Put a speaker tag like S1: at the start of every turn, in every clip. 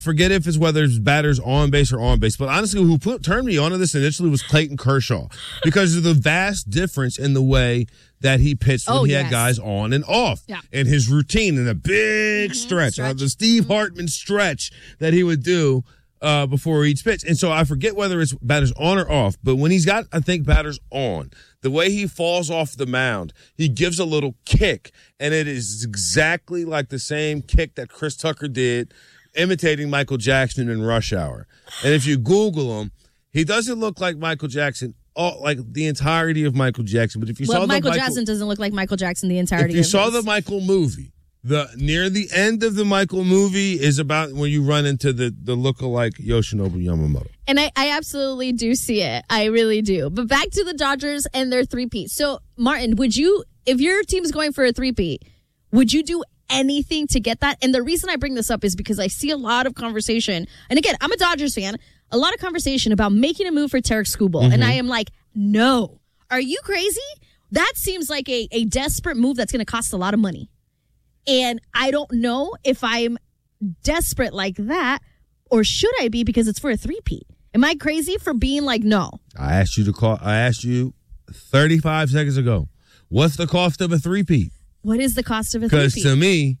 S1: Forget if it's whether it's batters on base or on base, but honestly, who turned me onto this initially was Clayton Kershaw because of the vast difference in the way that he pitched when he had guys on and off, and his routine in a big stretch, the Steve Hartman stretch that he would do before each pitch. And so I forget whether it's batters on or off, but when he's got, I think, batters on, the way he falls off the mound, he gives a little kick, and it is exactly like the same kick that Chris Tucker did, imitating Michael Jackson in Rush Hour. And if you Google him, he doesn't look like Michael Jackson, like the entirety of Michael Jackson. But if you saw
S2: Michael Jackson doesn't look like Michael Jackson the entirety of
S1: If you saw the Michael movie, near the end of the Michael movie is about when you run into the lookalike Yoshinobu Yamamoto.
S2: And I absolutely do see it. I really do. But back to the Dodgers and their three-peat. So, Martin, if your team's going for a three-peat, would you do anything to get that? And the reason I bring this up is because I see a lot of conversation. And again, I'm a Dodgers fan. A lot of conversation about making a move for Tarik Skubal. Mm-hmm. And I am like, no. Are you crazy? That seems like a desperate move that's going to cost a lot of money. And I don't know if I'm desperate like that, or should I be because it's for a three-peat? Am I crazy for being like, no?
S1: I asked you 35 seconds ago, what's the cost of a three-peat?
S2: What is the cost of a three-peat?
S1: Because to me,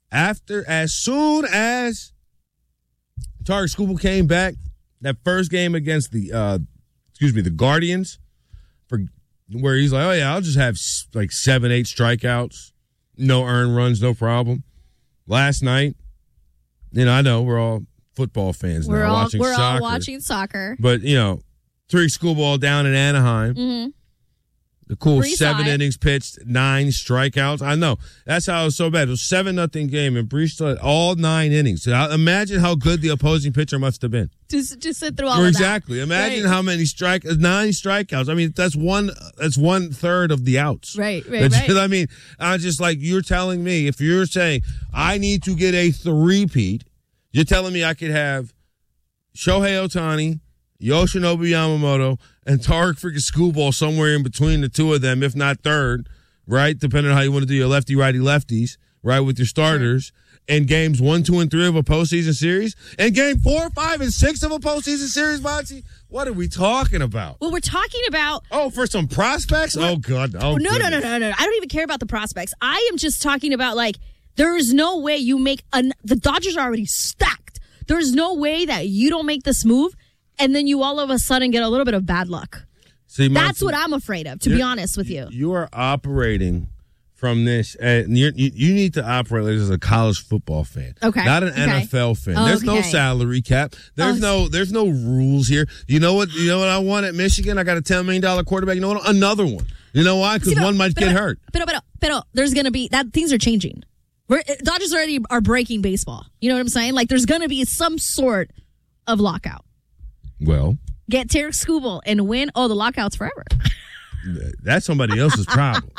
S1: as soon as Tarik Skubal came back, that first game against the Guardians, where he's like, oh yeah, I'll just have like 7-8 strikeouts, no earned runs, no problem. Last night, I know we're all football fans now watching soccer. We're all
S2: watching soccer.
S1: But, Tarik Skubal down in Anaheim. Mm-hmm. The cool 7 innings pitched, 9 strikeouts. I know. That's how it was so bad. It was 7-0 game, and Brees started all 9 innings. So imagine how good the opposing pitcher must have been.
S2: Just sit through all of that.
S1: Exactly. Imagine how many 9 strikeouts. I mean, that's 1/3 of the outs.
S2: Right.
S1: I mean, I just like, you're telling me, if you're saying, I need to get a three-peat, you're telling me I could have Shohei Ohtani, Yoshinobu Yamamoto, and Tarik freaking Skubal somewhere in between the two of them, if not third, right? Depending on how you want to do your lefties, right, with your starters. And games 1, 2, and 3 of a postseason series. And game 4, 5, and 6 of a postseason series, Monty. What are we talking about?
S2: Well, we're talking about...
S1: Oh, for some prospects? Oh, God. Oh,
S2: no. I don't even care about the prospects. I am just talking about, there is no way you make... the Dodgers are already stacked. There's no way that you don't make this move and then you all of a sudden get a little bit of bad luck. See, that's what I'm afraid of, to be honest with you.
S1: You are operating from this. You need to operate like as a college football fan, not an NFL fan. There's no salary cap. There's no rules here. You know what I want at Michigan? I got a $10 million quarterback. You know what? Another one. You know why? Because one might get hurt.
S2: But there's going to be that. Things are changing. Dodgers already are breaking baseball. You know what I'm saying? There's going to be some sort of lockout.
S1: Well,
S2: get Tarik Skubal and win. Oh, the lockout's forever.
S1: That's somebody else's problem.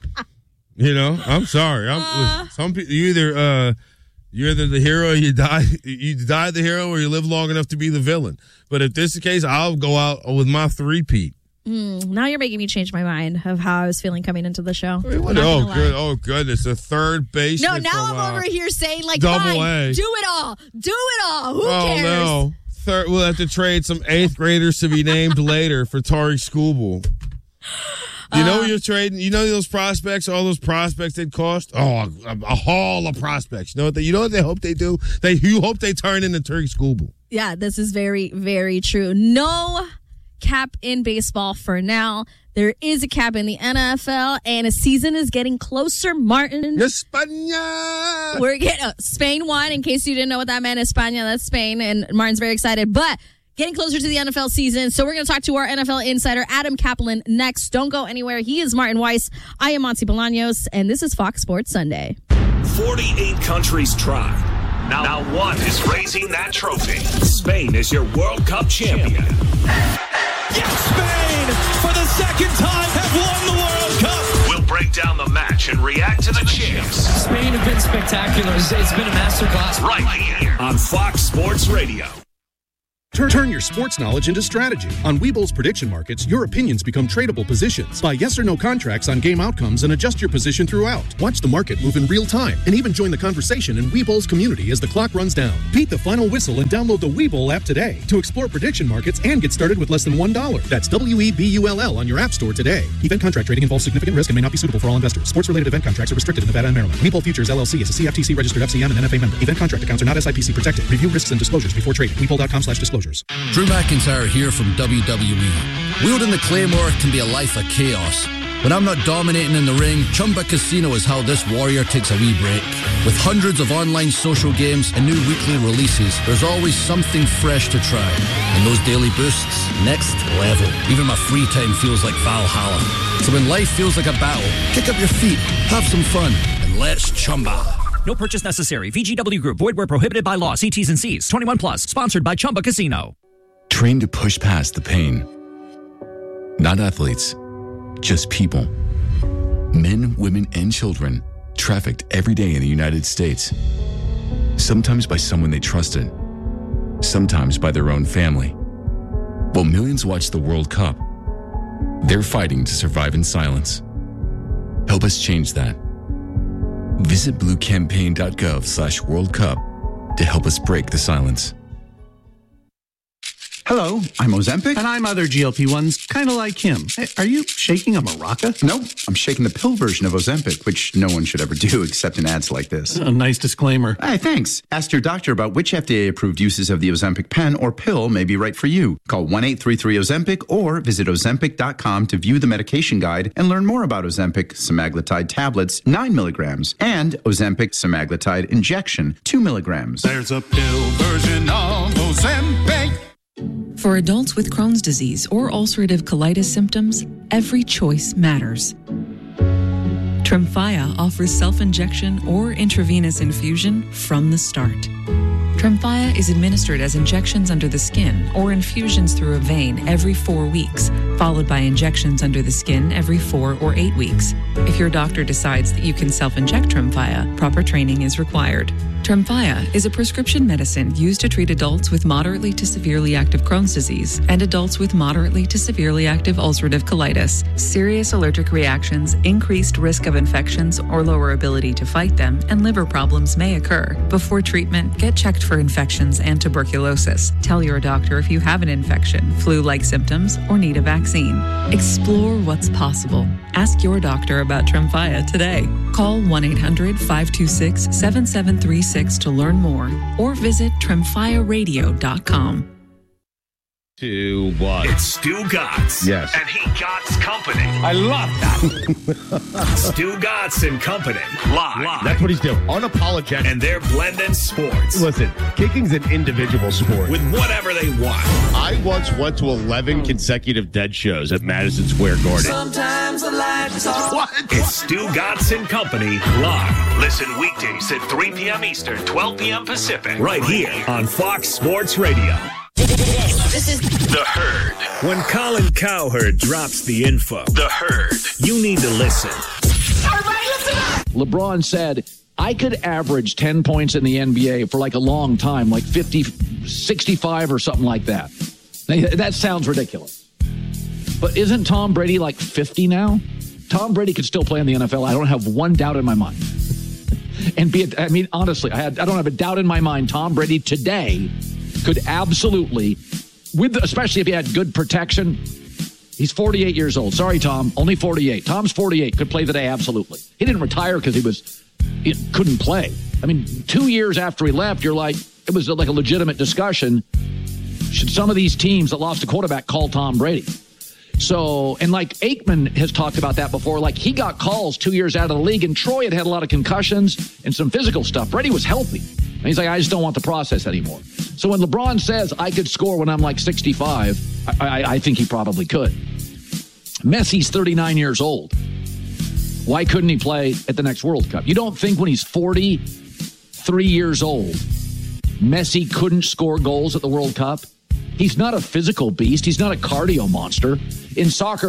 S1: I'm sorry. Some people, you're either the hero or you die the hero, or you live long enough to be the villain. But if this is the case, I'll go out with my three-peat.
S2: Now you're making me change my mind of how I was feeling coming into the show.
S1: Oh, goodness. A third baseman.
S2: No, now I'm over here saying,
S1: Double A.
S2: Do it all. Who cares?
S1: No. We'll have to trade some 8th graders to be named later for Tarik Skubal. You know what you're trading? You know those prospects, all those prospects they'd cost? Oh, a haul of prospects. You know what they hope they do? You hope they turn into Tarik Skubal.
S2: Yeah, this is very, very true. No cap in baseball for now. There is a cap in the NFL, and a season is getting closer, Martin.
S1: España!
S2: We're getting Spain won, in case you didn't know what that meant. España, that's Spain, and Martin's very excited. But getting closer to the NFL season, so we're going to talk to our NFL insider, Adam Kaplan, next. Don't go anywhere. He is Martin Weiss. I am Monty Bolaños, and this is Fox Sports Sunday.
S3: 48 countries try. Now one is raising that trophy. Spain is your World Cup champion.
S4: Yes, Spain, for the second time, have won the World Cup.
S3: We'll break down the match and react to the champs.
S5: Spain have been spectacular. It's been a masterclass.
S3: Right here on Fox Sports Radio.
S5: Turn your sports knowledge into strategy. On Webull's prediction markets, your opinions become tradable positions. Buy yes or no contracts on game outcomes and adjust your position throughout. Watch the market move in real time and even join the conversation in Webull's community as the clock runs down. Beat the final whistle and download the Webull app today to explore prediction markets and get started with less than $1. That's WEBULL on your app store today. Event contract trading involves significant risk and may not be suitable for all investors. Sports-related event contracts are restricted in Nevada and Maryland. Webull Futures LLC is a CFTC registered FCM and NFA member. Event contract accounts are not SIPC protected. Review risks and disclosures before trading. Webull.com/disclosures.
S6: Drew McIntyre here from WWE. Wielding the Claymore can be a life of chaos. When I'm not dominating in the ring, Chumba Casino is how this warrior takes a wee break. With hundreds of online social games and new weekly releases, there's always something fresh to try. And those daily boosts, next level. Even my free time feels like Valhalla. So when life feels like a battle, kick up your feet, have some fun, and let's Chumba.
S7: No purchase necessary. VGW Group. Void where prohibited by law. See T's and C's. 21 plus. Sponsored by Chumba Casino.
S8: Trained to push past the pain. Not athletes, just people. Men, women, and children trafficked every day in the United States. Sometimes by someone they trusted. Sometimes by their own family. While millions watch the World Cup, they're fighting to survive in silence. Help us change that. Visit bluecampaign.gov/World Cup to help us break the silence.
S9: Hello, I'm Ozempic.
S10: And I'm other GLP-1s, kind of like him. Hey, are you shaking a maraca?
S9: No, I'm shaking the pill version of Ozempic, which no one should ever do except in ads like this.
S10: A nice disclaimer.
S9: Hey, thanks. Ask your doctor about which FDA-approved uses of the Ozempic pen or pill may be right for you. Call 1-833-OZEMPIC or visit Ozempic.com to view the medication guide and learn more about Ozempic semaglutide tablets, 9 milligrams, and Ozempic semaglutide injection, 2 milligrams.
S11: There's a pill version of Ozempic.
S12: For adults with Crohn's disease or ulcerative colitis symptoms, every choice matters. Tremfya offers self-injection or intravenous infusion from the start. Tremfya is administered as injections under the skin or infusions through a vein every 4 weeks, followed by injections under the skin every 4 or 8 weeks. If your doctor decides that you can self-inject Tremfya, proper training is required. Tremfya is a prescription medicine used to treat adults with moderately to severely active Crohn's disease and adults with moderately to severely active ulcerative colitis. Serious allergic reactions, increased risk of infections or lower ability to fight them, and liver problems may occur. Before treatment, get checked for infections and tuberculosis. Tell your doctor if you have an infection, flu-like symptoms, or need a vaccine. Explore what's possible. Ask your doctor about Tremfya today. Call 1-800-526-7736 to learn more or visit tremfyaradio.com.
S3: To what? It's Stu Gatz.
S1: Yes.
S3: And he Gatz Company.
S11: I love that.
S3: Stu Gatz and Company. Live.
S1: That's what he's doing. Unapologetic.
S3: And they're blending sports.
S1: Listen, kicking's an individual sport.
S3: With whatever they want.
S1: I once went to 11 consecutive Dead shows at Madison Square Garden.
S11: Sometimes the lights are...
S3: What? It's Stu Gatz and Company live. Listen weekdays at 3 p.m. Eastern, 12 p.m. Pacific. Right here on Fox Sports Radio.
S13: This is
S3: The Herd. When Colin Cowherd drops the info, The Herd, you need to listen.
S13: everybody listen up.
S14: LeBron said, I could average 10 points in the NBA for like a long time, like 50, 65 or something like that. Now, that sounds ridiculous. But isn't Tom Brady like 50 now? Tom Brady could still play in the NFL. I don't have one doubt in my mind. And honestly, I don't have a doubt in my mind. Tom Brady today could absolutely, especially if he had good protection. He's 48 years old. Sorry, Tom, only 48. Tom's 48, could play today, absolutely. He didn't retire because he couldn't play. I mean, 2 years after he left, it was like a legitimate discussion. Should some of these teams that lost a quarterback call Tom Brady? So, and like Aikman has talked about that before, like he got calls 2 years out of the league, and Troy had a lot of concussions and some physical stuff. Brady was healthy. And he's like, I just don't want the process anymore. So when LeBron says I could score when I'm like 65, I think he probably could. Messi's 39 years old. Why couldn't he play at the next World Cup? You don't think when he's 43 years old, Messi couldn't score goals at the World Cup? He's not a physical beast. He's not a cardio monster. In soccer,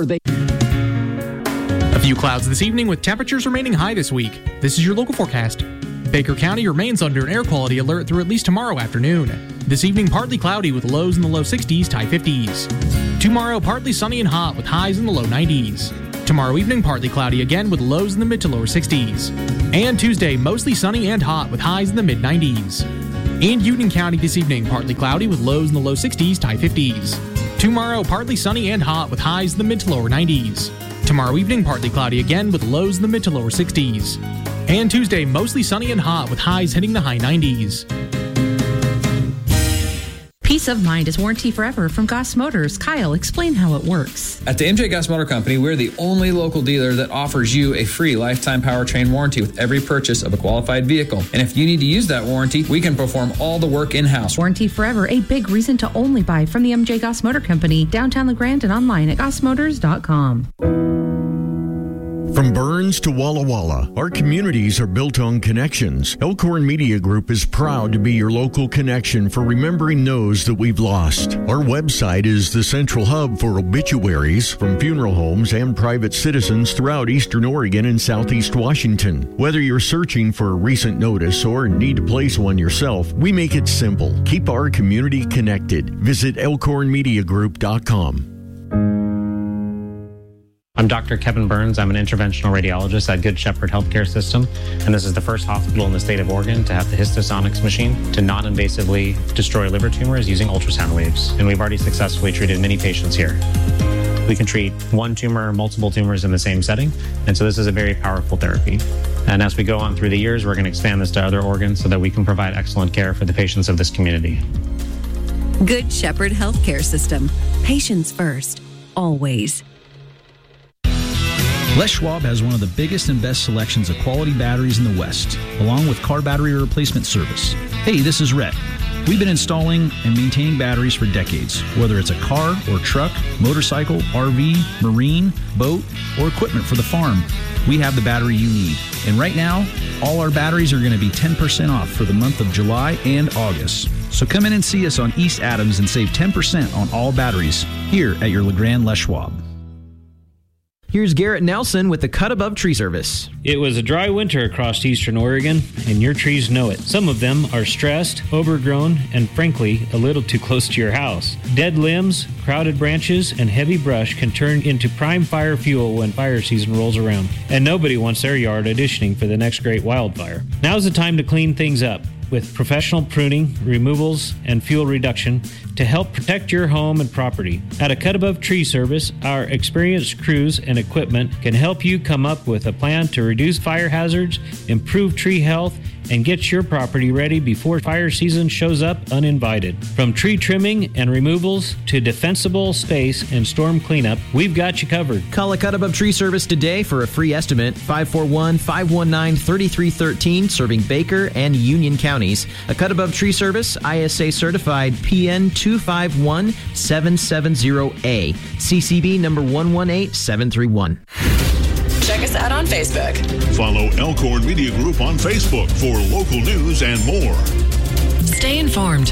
S15: A few clouds this evening with temperatures remaining high this week. This is your local forecast. Baker County remains under an air quality alert through at least tomorrow afternoon. This evening, partly cloudy with lows in the low 60s to high 50s. Tomorrow, partly sunny and hot with highs in the low 90s. Tomorrow evening, partly cloudy again with lows in the mid to lower 60s. And Tuesday, mostly sunny and hot with highs in the mid 90s. And Union County this evening, partly cloudy with lows in the low 60s to high 50s. Tomorrow, partly sunny and hot with highs in the mid to lower 90s. Tomorrow evening, partly cloudy again with lows in the mid to lower 60s. And Tuesday, mostly sunny and hot with highs hitting the high 90s.
S12: Peace of mind is warranty forever from Goss Motors. Kyle, explain how it works.
S16: At the MJ Goss Motor Company, we're the only local dealer that offers you a free lifetime powertrain warranty with every purchase of a qualified vehicle. And if you need to use that warranty, we can perform all the work in-house.
S12: Warranty forever, a big reason to only buy from the MJ Goss Motor Company, downtown LeGrand and online at gossmotors.com.
S17: From Burns to Walla Walla, our communities are built on connections. Elkhorn Media Group is proud to be your local connection for remembering those that we've lost. Our website is the central hub for obituaries from funeral homes and private citizens throughout Eastern Oregon and Southeast Washington. Whether you're searching for a recent notice or need to place one yourself, we make it simple. Keep our community connected. Visit elkhornmediagroup.com.
S18: I'm Dr. Kevin Burns. I'm an interventional radiologist at Good Shepherd Healthcare System, and this is the first hospital in the state of Oregon to have the Histosonics machine to non-invasively destroy liver tumors using ultrasound waves, and we've already successfully treated many patients here. We can treat one tumor, multiple tumors in the same setting, and so this is a very powerful therapy. And as we go on through the years, we're going to expand this to other organs so that we can provide excellent care for the patients of this community.
S19: Good Shepherd Healthcare System. Patients first, always.
S20: Les Schwab has one of the biggest and best selections of quality batteries in the West, along with car battery replacement service. Hey, this is Rhett. We've been installing and maintaining batteries for decades, whether it's a car or truck, motorcycle, RV, marine, boat, or equipment for the farm. We have the battery you need. And right now, all our batteries are going to be 10% off for the month of July and August. So come in and see us on East Adams and save 10% on all batteries here at your LeGrand Les Schwab.
S21: Here's Garrett Nelson with the Cut Above Tree Service.
S22: It was a dry winter across eastern Oregon, and your trees know it. Some of them are stressed, overgrown, and frankly, a little too close to your house. Dead limbs, crowded branches, and heavy brush can turn into prime fire fuel when fire season rolls around. And nobody wants their yard auditioning for the next great wildfire. Now's the time to clean things up with professional pruning, removals, and fuel reduction to help protect your home and property. At a Cut Above Tree Service, our experienced crews and equipment can help you come up with a plan to reduce fire hazards, improve tree health, and get your property ready before fire season shows up uninvited. From tree trimming and removals to defensible space and storm cleanup, we've got you covered.
S21: Call a Cut Above Tree Service today for a free estimate. 541-519-3313, serving Baker and Union counties. A Cut Above Tree Service, ISA certified PN 251-770A. CCB number 118731.
S23: Check us out on Facebook.
S3: Follow Elkhorn Media Group on Facebook for local news and more.
S19: Stay informed.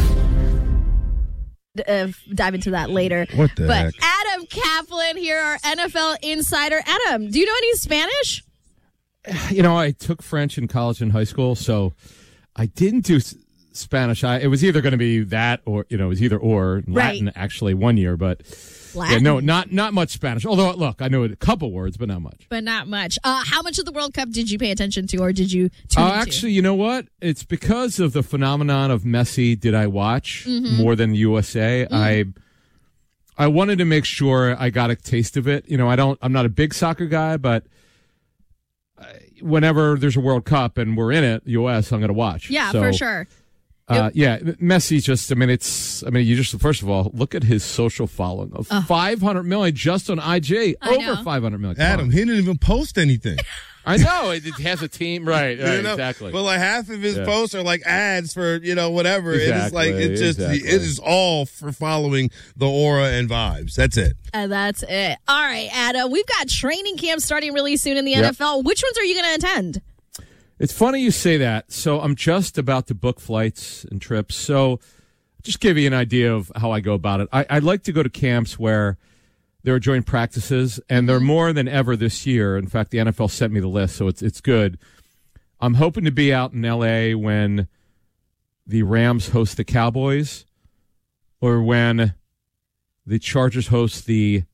S2: Dive into that later.
S1: What the heck?
S2: Adam Kaplan here, our NFL insider. Adam, do you know any Spanish?
S24: You know, I took French in college and high school, so I didn't do Spanish. It was either going to be that or, it was either or. Latin, actually, 1 year, but...
S2: Latin.
S24: Yeah, no, not much Spanish. Although, look, I know a couple words, but not much.
S2: But not much. How much of the World Cup did you pay attention to, or did you tune into?
S24: Actually, you know what? It's because of the phenomenon of Messi did I watch more than USA. I wanted to make sure I got a taste of it. I'm not a big soccer guy, but whenever there's a World Cup and we're in it, US, I'm going to watch.
S2: Yeah, for sure.
S24: Messi's just, first of all, look at his social following of 500 million just on IG, over 500 million.
S1: Adam, he didn't even post anything.
S24: I know. It has a team. Right, exactly.
S1: But like half of his posts are like ads for, whatever.
S24: Exactly,
S1: it is all for following the aura and vibes. That's it.
S2: That's it. All right, Adam, we've got training camps starting really soon in the NFL. Which ones are you going to attend?
S24: It's funny you say that. So I'm just about to book flights and trips. So just give you an idea of how I go about it. I'd like to go to camps where there are joint practices, and they're more than ever this year. In fact, the NFL sent me the list, so it's good. I'm hoping to be out in L.A. when the Rams host the Cowboys or when the Chargers host the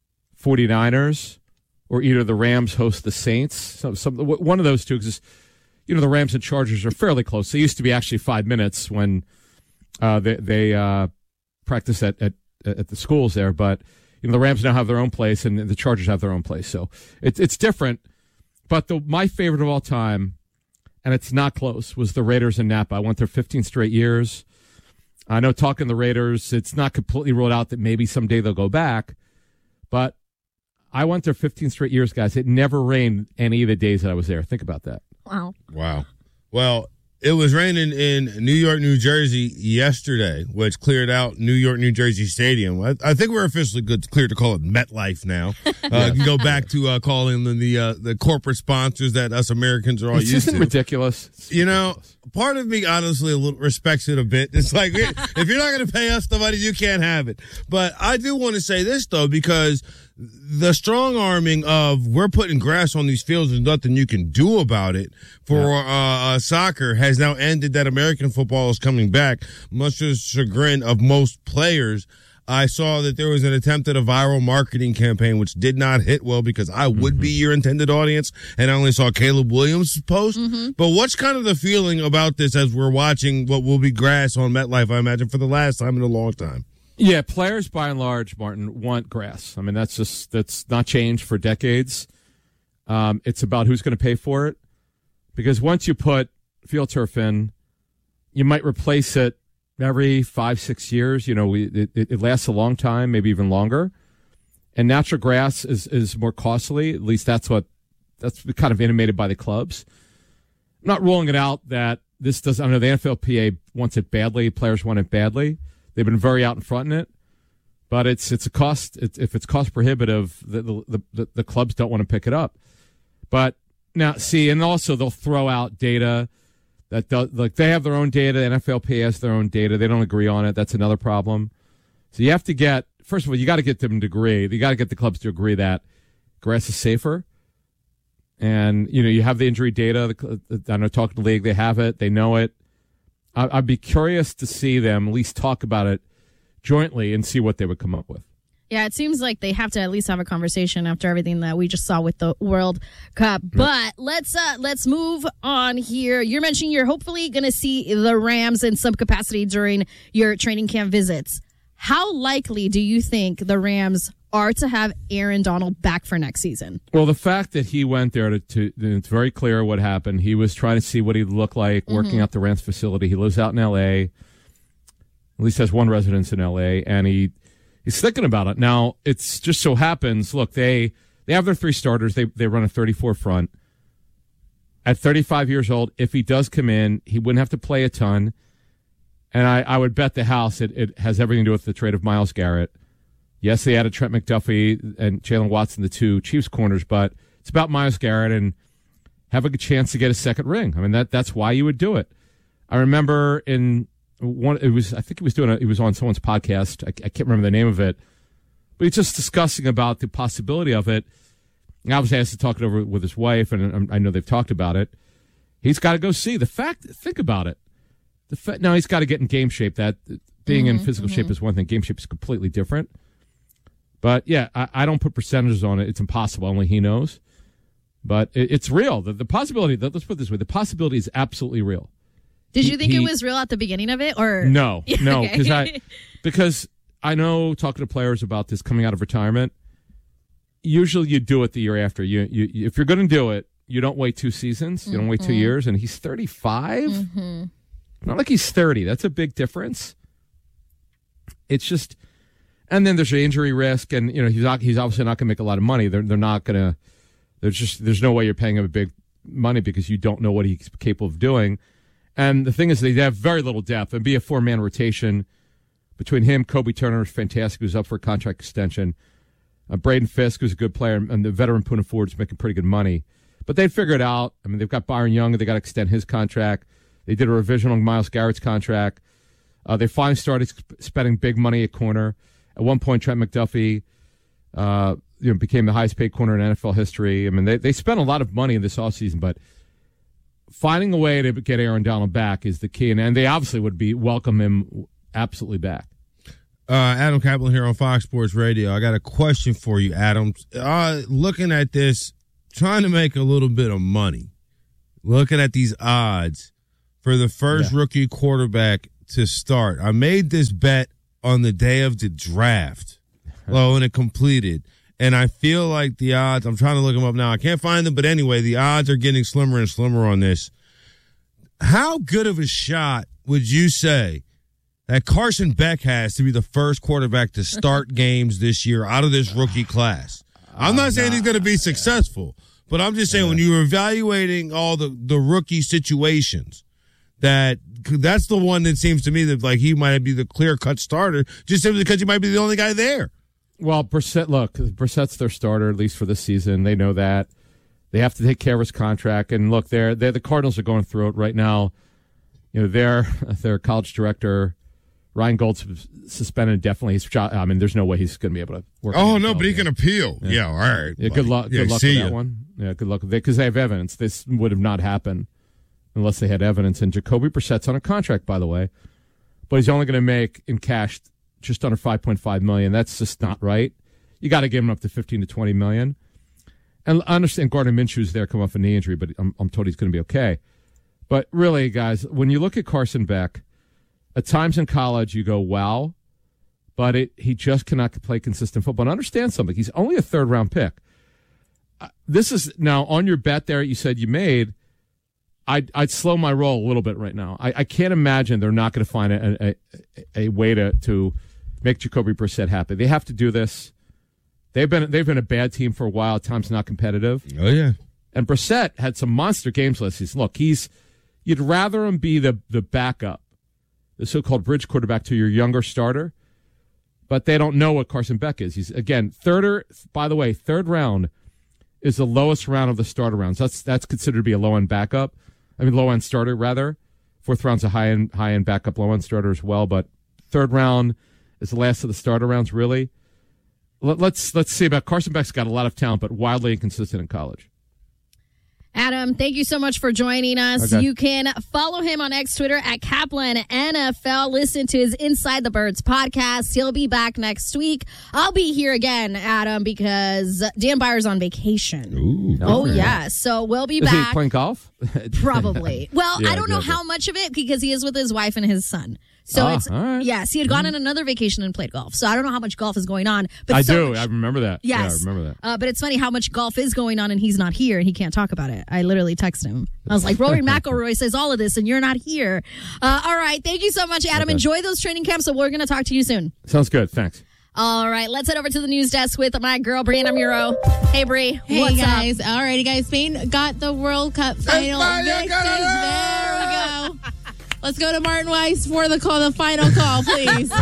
S24: 49ers or either the Rams host the Saints. One of those two, because the Rams and Chargers are fairly close. They used to be actually 5 minutes when they practice at the schools there, but the Rams now have their own place and the Chargers have their own place. So it's different. But my favorite of all time, and it's not close, was the Raiders in Napa. I went there 15 straight years. I know talking the Raiders, it's not completely ruled out that maybe someday they'll go back, but I went there 15 straight years, guys. It never rained any of the days that I was there. Think about that.
S2: Wow.
S1: Well, it was raining in New York, New Jersey yesterday, which cleared out New York, New Jersey Stadium. I think we're officially clear to call it MetLife now. You can go back to calling them the corporate sponsors that us Americans are all used to.
S24: Ridiculous.
S1: Part of me honestly respects it a bit. It's like, if you're not going to pay us the money, you can't have it. But I do want to say this, though, because the strong arming of we're putting grass on these fields and nothing you can do about it for soccer has now ended. That American football is coming back, much to the chagrin of most players. I saw that there was an attempt at a viral marketing campaign, which did not hit well because I would be your intended audience, and I only saw Caleb Williams' post. But what's kind of the feeling about this as we're watching what will be grass on MetLife, I imagine, for the last time in a long time?
S24: Yeah, players by and large, Martin, want grass. I mean, that's not changed for decades. It's about who's going to pay for it. Because once you put field turf in, you might replace it every 5-6 years. It lasts a long time, maybe even longer. And natural grass is more costly. At least that's kind of intimated by the clubs. I'm not ruling it out that this does. I know the NFLPA wants it badly. Players want it badly. They've been very out in front in it, but it's a cost. If it's cost prohibitive, the clubs don't want to pick it up. But now, and also they'll throw out data that they have their own data. NFLPA has their own data. They don't agree on it. That's another problem. So you have to first of all, you got to get them to agree. You got to get the clubs to agree that grass is safer. And you have the injury data. I know talking to the league, they have it. They know it. I'd be curious to see them at least talk about it jointly and see what they would come up with.
S2: Yeah, it seems like they have to at least have a conversation after everything that we just saw with the World Cup. But let's move on here. You're mentioning you're hopefully going to see the Rams in some capacity during your training camp visits. How likely do you think the Rams are to have Aaron Donald back for next season?
S24: Well, the fact that he went there it's very clear what happened. He was trying to see what he'd look like working out the Rams facility. He lives out in L.A., at least has one residence in L.A., and he's thinking about it. Now, it's just so happens, look, they have their 3 starters. They run a 34 front. At 35 years old, if he does come in, he wouldn't have to play a ton. And I would bet the house it has everything to do with the trade of Myles Garrett. Yes, they added Trent McDuffie and Jalen Watson, the 2 Chiefs corners, but it's about Myles Garrett and having a chance to get a second ring. I mean, that's why you would do it. I remember he was on someone's podcast. I can't remember the name of it, but he's just discussing about the possibility of it. And I was asked to talk it over with his wife, and I know they've talked about it. He's got to go see think about it. Now he's got to get in game shape. That being in physical shape is one thing. Game shape is completely different. But yeah, I don't put percentages on it. It's impossible. Only he knows. But it's real. The possibility. Let's put it this way: the possibility is absolutely real.
S2: Did you think it was real at the beginning of it, or
S24: no? Because I know talking to players about this coming out of retirement. Usually, you do it the year after. You if you're going to do it, you don't wait 2 seasons. You don't wait 2 years. And he's 35. Not like he's 30. That's a big difference. It's just, and then there's an injury risk, and he's obviously not going to make a lot of money. They're not going to. There's no way you're paying him a big money because you don't know what he's capable of doing. And the thing is, they have very little depth. And be a 4-man rotation between him, Kobe Turner is fantastic, who's up for a contract extension. Braden Fisk, who's a good player, and the veteran Poona Ford is making pretty good money. But they'd figure it out. I mean, they've got Byron Young, they got to extend his contract. They did a revision on Myles Garrett's contract. They finally started spending big money at corner. At one point, Trent McDuffie became the highest paid corner in NFL history. I mean, they spent a lot of money in this offseason, but finding a way to get Aaron Donald back is the key, and they obviously would welcome him absolutely back.
S1: Adam Kaplan here on Fox Sports Radio. I got a question for you, Adam. Looking at this, trying to make a little bit of money, looking at these odds for the first rookie quarterback to start. I made this bet on the day of the draft, when it completed. And I feel like the odds, I'm trying to look them up now. I can't find them, but anyway, the odds are getting slimmer and slimmer on this. How good of a shot would you say that Carson Beck has to be the first quarterback to start games this year out of this rookie class? I'm not saying he's going to be successful, but I'm just saying when you're evaluating all the rookie situations, that's the one that seems to me that like he might be the clear-cut starter just simply because he might be the only guy there.
S24: Well, Brissett's their starter, at least for this season. They know that. They have to take care of his contract. And look, the Cardinals are going through it right now. You know, their college director, Ryan Gold's suspended indefinitely. There's no way he's going to be able to work.
S1: Oh, no, but he can appeal. Yeah, all right.
S24: Yeah, good luck with that one. Yeah, good luck with it, because they have evidence. This would have not happened unless they had evidence. And Jacoby Brissett's on a contract, by the way, but he's only going to make in cash just under $5.5 million. That's just not right. You got to give him up to $15 to $20 million. And I understand Gardner Minshew's there, come off a knee injury, but I'm told he's going to be okay. But really, guys, when you look at Carson Beck, at times in college you go, wow, but he just cannot play consistent football. And understand something. He's only a third-round pick. This is now on your bet there you said you made. I'd slow my roll a little bit right now. I can't imagine they're not going to find a way to make Jacoby Brissett happy. They have to do this. They've been a bad team for a while. At times not competitive.
S1: Oh yeah.
S24: And Brissett had some monster games last season. Look, you'd rather him be the backup, the so-called bridge quarterback to your younger starter, but they don't know what Carson Beck is. He's again third round is the lowest round of the starter rounds. That's considered to be a low-end backup. Low-end starter, rather. Fourth round's a high-end backup, low-end starter as well. But third round is the last of the starter rounds, really. Let's see about Carson Beck's got a lot of talent, but wildly inconsistent in college.
S2: Adam, thank you so much for joining us. Okay. You can follow him on X, Twitter at Kaplan NFL. Listen to his Inside the Birds podcast. He'll be back next week. I'll be here again, Adam, because Dan Byer's on vacation.
S24: Ooh,
S2: oh, yeah. So we'll be back.
S24: Is he playing golf?
S2: Probably. Well, yeah, I don't know how much of it because he is with his wife and his son. So
S24: right.
S2: Yes, he had gone on another vacation and played golf. So I don't know how much golf is going on. But
S24: I remember that.
S2: Yes.
S24: Yeah, I remember that.
S2: But it's funny how much golf is going on and he's not here and he can't talk about it. I literally texted him. I was like, Rory McIlroy says all of this and you're not here. All right. Thank you so much, Adam. Okay. Enjoy those training camps. So we're going to talk to you soon.
S24: Sounds good. Thanks.
S2: All right. Let's head over to the news desk with my girl, Brianna Muro. Hey, Bri.
S4: Hey,
S2: what's
S4: guys.
S2: up?
S4: All righty, guys. Spain got the World Cup final. There we go. Let's go to Martin Weiss for the final call, please.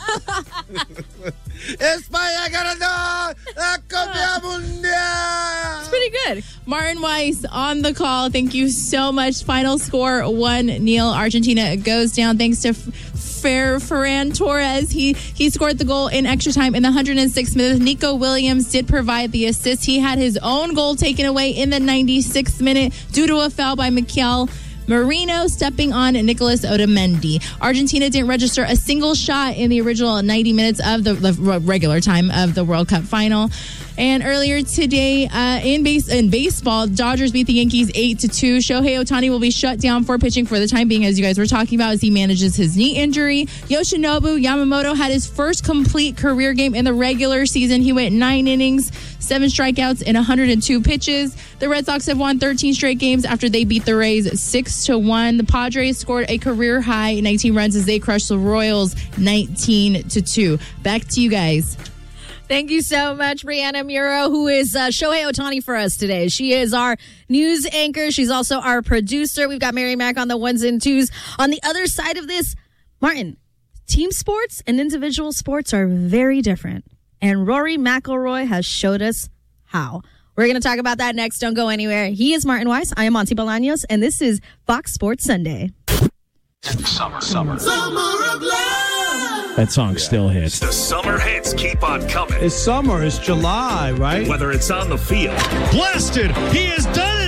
S1: España ganó la Copa Mundial.
S2: It's pretty good.
S4: Martin Weiss on the call. Thank you so much. Final score 1-0. Argentina goes down thanks to Ferran Torres. He scored the goal in extra time in the 106th minute. Nico Williams did provide the assist. He had his own goal taken away in the 96th minute due to a foul by Mikel Merino stepping on Nicolas Otamendi. Argentina didn't register a single shot in the original 90 minutes of the regular time of the World Cup final. And earlier today, in baseball, Dodgers beat the Yankees 8-2. Shohei Ohtani will be shut down for pitching for the time being, as you guys were talking about, as he manages his knee injury. Yoshinobu Yamamoto had his first complete career game in the regular season. He went 9 innings, 7 strikeouts, and 102 pitches. The Red Sox have won 13 straight games after they beat the Rays 6-1. The Padres scored a career high 19 runs as they crushed the Royals 19-2. Back to you guys.
S2: Thank you so much, Brianna Muro, who is Shohei Ohtani for us today. She is our news anchor. She's also our producer. We've got Mary Mack on the ones and twos. On the other side of this, Martin, team sports and individual sports are very different. And Rory McIlroy has showed us how. We're going to talk about that next. Don't go anywhere. He is Martin Weiss. I am Monty Bolaños, and this is Fox Sports Sunday.
S3: Summer of love.
S5: That song still hits.
S3: The summer hits keep on coming.
S5: It's summer. It's July, right?
S3: Whether it's on the field.
S5: Blasted. He has done it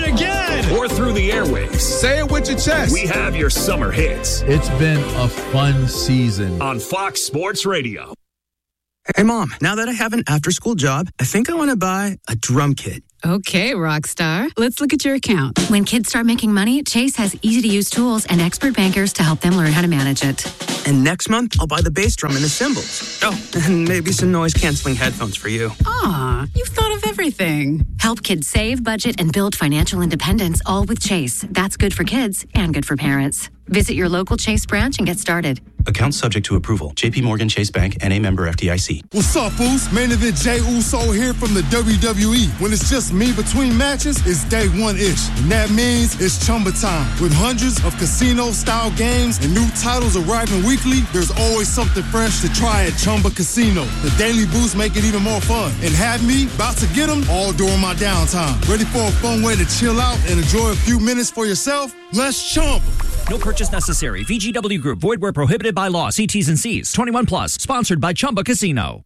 S3: again. Or through the airwaves.
S6: Say it with your chest.
S3: We have your summer hits.
S6: It's been a fun season.
S3: On Fox Sports Radio.
S7: Hey, Mom, now that I have an after-school job, I think I want to buy a drum kit.
S8: Okay, Rockstar. Let's look at your account. When kids start making money, Chase has easy-to-use tools and expert bankers to help them learn how to manage it.
S7: And next month, I'll buy the bass drum and the cymbals. Oh, and maybe some noise-canceling headphones for you.
S8: Aw, you've thought of everything. Help kids save, budget, and build financial independence, all with Chase. That's good for kids and good for parents. Visit your local Chase branch and get started.
S10: Account subject to approval. JP Morgan Chase Bank and a member FDIC.
S25: What's up, Boost? Main event Jey Uso here from the WWE. When it's just me between matches, it's day one-ish. And that means it's Chumba time. With hundreds of casino-style games and new titles arriving weekly, there's always something fresh to try at Chumba Casino. The Daily Boost make it even more fun. And have me about to get them all during my downtime. Ready for a fun way to chill out and enjoy a few minutes for yourself? Let's Chumba.
S26: No purchase necessary. VGW Group. Void where prohibited by law. See T's and C's. 21 plus. Sponsored by Chumba Casino.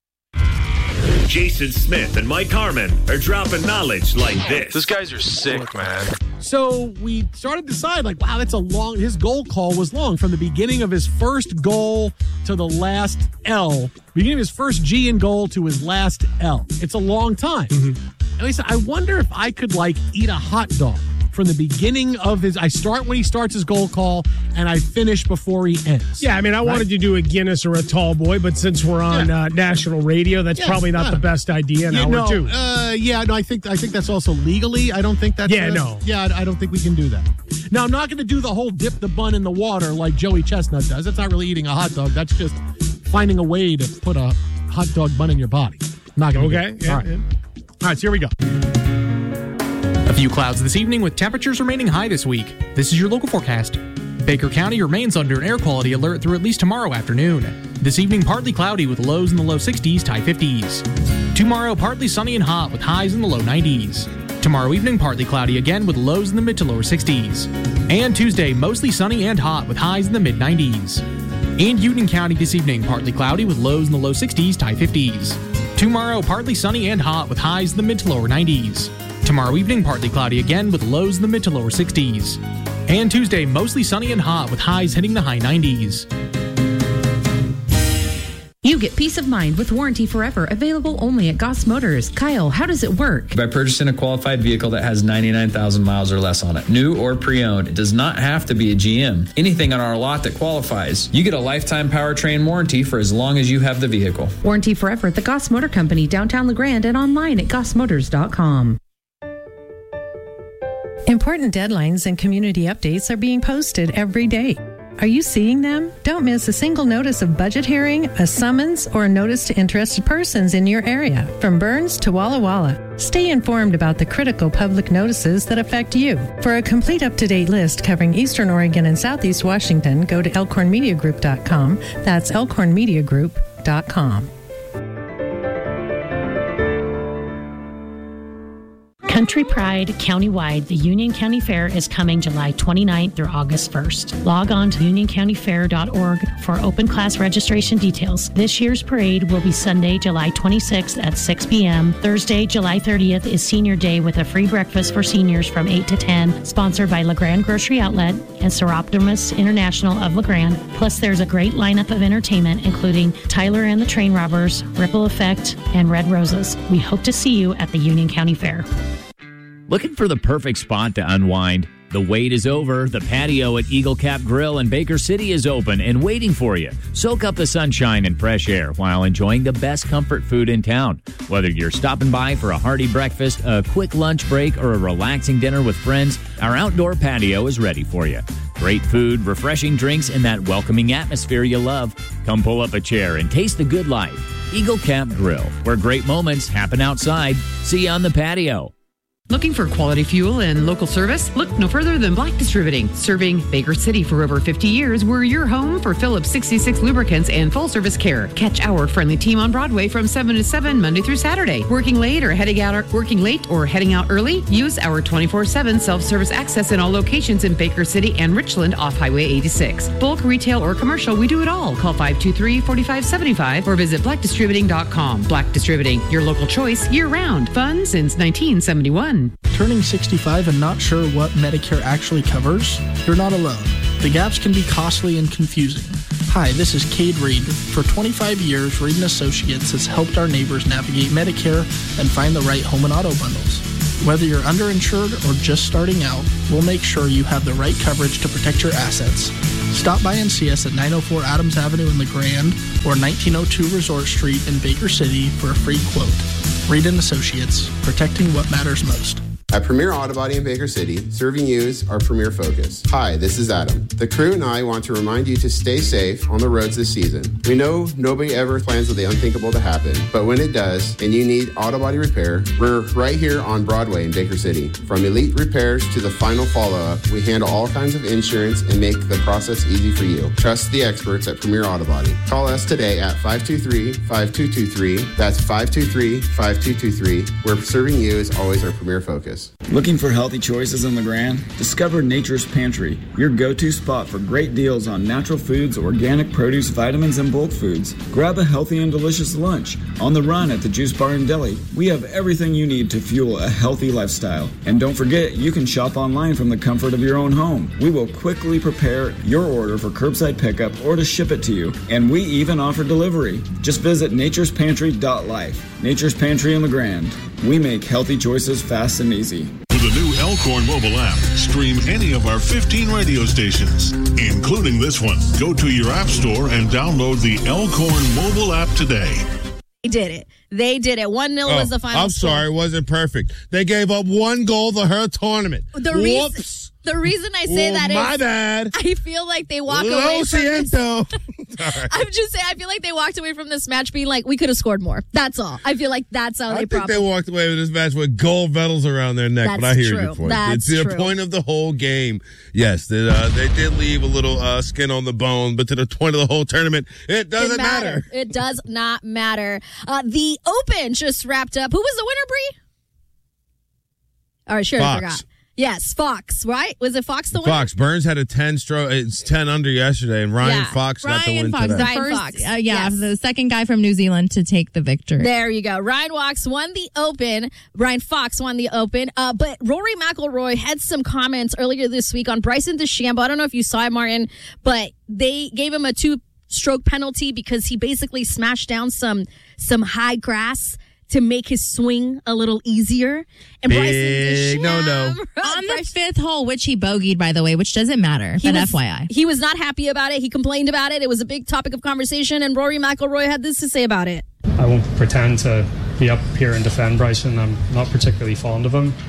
S3: Jason Smith and Mike Harmon are dropping knowledge like this.
S27: These guys are sick, man.
S15: So we started to decide, like, wow, that's a long, his goal call was long. From the beginning of his first goal to the last L. Beginning of his first G in goal to his last L. It's a long time. Mm-hmm. And he said, I wonder if I could, like, eat a hot dog. From the beginning of I start when he starts his goal call, and I finish before he ends.
S28: Yeah, I mean, I wanted to do a Guinness or a tall boy, but since we're on national radio, that's probably not the best idea in hour two.
S15: I think that's also legally. I don't think that's... I don't think we can do that. Now, I'm not going to do the whole dip the bun in the water like Joey Chestnut does. That's not really eating a hot dog. That's just finding a way to put a hot dog bun in your body. Not going to do it. All right, so here we go. A few clouds this evening with temperatures remaining high this week. This is your local forecast. Baker County remains under an air quality alert through at least tomorrow afternoon. This evening, partly cloudy with lows in the low 60s to high 50s. Tomorrow, partly sunny and hot with highs in the low 90s. Tomorrow evening, partly cloudy again with lows in the mid to lower 60s. And Tuesday, mostly sunny and hot with highs in the mid 90s. And Union County this evening, partly cloudy with lows in the low 60s to high 50s. Tomorrow, partly sunny and hot with highs in the mid to lower 90s. Tomorrow evening, partly cloudy again with lows in the mid to lower 60s. And Tuesday, mostly sunny and hot with highs hitting the high 90s.
S29: You get peace of mind with Warranty Forever, available only at Goss Motors. Kyle, how does it work?
S16: By purchasing a qualified vehicle that has 99,000 miles or less on it, new or pre-owned, it does not have to be a GM. Anything on our lot that qualifies. You get a lifetime powertrain warranty for as long as you have the vehicle.
S29: Warranty Forever at the Goss Motor Company, downtown LeGrand, and online at gossmotors.com. Important deadlines and community updates are being posted every day. Are you seeing them? Don't miss a single notice of budget hearing, a summons, or a notice to interested persons in your area. From Burns to Walla Walla, stay informed about the critical public notices that affect you. For a complete up-to-date list covering Eastern Oregon and Southeast Washington, go to elkhornmediagroup.com. That's elkhornmediagroup.com.
S30: Country Pride Countywide, the Union County Fair is coming July 29th through August 1st. Log on to unioncountyfair.org for open class registration details. This year's parade will be Sunday, July 26th at 6 p.m. Thursday, July 30th is Senior Day with a free breakfast for seniors from 8 to 10, sponsored by LeGrand Grocery Outlet and Seroptimus International of LeGrand. Plus, there's a great lineup of entertainment, including Tyler and the Train Robbers, Ripple Effect, and Red Roses. We hope to see you at the Union County Fair.
S31: Looking for the perfect spot to unwind? The wait is over. The patio at Eagle Cap Grill in Baker City is open and waiting for you. Soak up the sunshine and fresh air while enjoying the best comfort food in town. Whether you're stopping by for a hearty breakfast, a quick lunch break, or a relaxing dinner with friends, our outdoor patio is ready for you. Great food, refreshing drinks, and that welcoming atmosphere you love. Come pull up a chair and taste the good life. Eagle Cap Grill, where great moments happen outside. See you on the patio.
S32: Looking for quality fuel and local service? Look no further than Black Distributing. Serving Baker City for over 50 years, we're your home for Phillips 66 lubricants and full service care. Catch our friendly team on Broadway from 7 to 7 Monday through Saturday. Working late or heading out early? Use our 24/7 self-service access in all locations in Baker City and Richland off Highway 86. Bulk, retail, or commercial, we do it all. Call 523-4575 or visit blackdistributing.com. Black Distributing, your local choice year-round. Fun since 1971.
S9: Turning 65 and not sure what Medicare actually covers? You're not alone. The gaps can be costly and confusing. Hi, this is Cade Reed. For 25 years, Reed & Associates has helped our neighbors navigate Medicare and find the right home and auto bundles. Whether you're underinsured or just starting out, we'll make sure you have the right coverage to protect your assets. Stop by and see us at 904 Adams Avenue in LeGrand or 1902 Resort Street in Baker City for a free quote. Reed & Associates, protecting what matters most.
S11: At Premier Auto Body in Baker City, serving you is our premier focus. Hi, this is Adam. The crew and I want to remind you to stay safe on the roads this season. We know nobody ever plans for the unthinkable to happen, but when it does, and you need auto body repair, we're right here on Broadway in Baker City. From elite repairs to the final follow-up, we handle all kinds of insurance and make the process easy for you. Trust the experts at Premier Auto Body. Call us today at 523-5223. That's 523-5223, where serving you is always our premier focus.
S12: Looking for healthy choices in LeGrand? Discover Nature's Pantry, your go-to spot for great deals on natural foods, organic produce, vitamins, and bulk foods. Grab a healthy and delicious lunch. On the run at the Juice Bar and Deli, we have everything you need to fuel a healthy lifestyle. And don't forget, you can shop online from the comfort of your own home. We will quickly prepare your order for curbside pickup or to ship it to you. And we even offer delivery. Just visit naturespantry.life. Nature's Pantry in LeGrand. We make healthy choices fast and easy.
S13: With the new Elkhorn mobile app, stream any of our 15 radio stations, including this one. Go to your app store and download the Elkhorn mobile app today.
S2: They did it. 1-0 was the final
S1: I'm sorry, it wasn't perfect. They gave up one goal the whole tournament.
S2: The reason I say that is
S1: my bad.
S2: I feel like they walk away from this. I'm just saying, I feel like they walked away from this match being like, we could have scored more. That's all. I feel like that's how
S1: I think they walked away with this match with gold medals around their neck. But I hear your point. It's the point of the whole game. Yes, they did leave a little skin on the bone, but to the point of the whole tournament, it doesn't matter.
S2: It does not matter. The Open just wrapped up. Who was the winner, Bree? All right, sure, I forgot. Yes, Fox, right? Was it Fox the winner?
S1: Fox. Burns had a 10-stroke. It's 10 under yesterday, and Ryan Fox got the win today.
S4: Ryan Fox. The second guy from New Zealand to take the victory.
S2: There you go. Ryan Fox won the Open. But Rory McIlroy had some comments earlier this week on Bryson DeChambeau. I don't know if you saw it, Martin, but they gave him a 2-stroke penalty because he basically smashed down some high grass to make his swing a little easier. And Bryson DeChambeau
S4: on the fifth hole, which he bogeyed, by the way, which doesn't matter. But FYI.
S2: He was not happy about it. He complained about it. It was a big topic of conversation, and Rory McIlroy had this to say about it.
S14: I won't pretend to be up here and defend Bryson. I'm not particularly fond of him.